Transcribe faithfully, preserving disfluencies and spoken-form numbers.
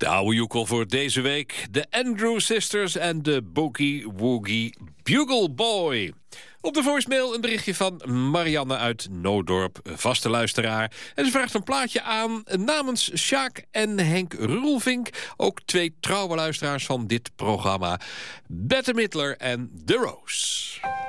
De oude joekel voor deze week. De Andrew Sisters en de Boogie Woogie Bugle Boy. Op de voicemail een berichtje van Marianne uit Noodorp, vaste luisteraar. En ze vraagt een plaatje aan namens Sjaak en Henk Roelvink. Ook twee trouwe luisteraars van dit programma. Bette Midler en The Rose.